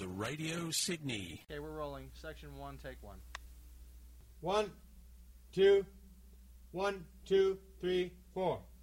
Radio Sydney. Okay, we're rolling. Section 1, take 1. 1, 2, 1, 2, 3, 4.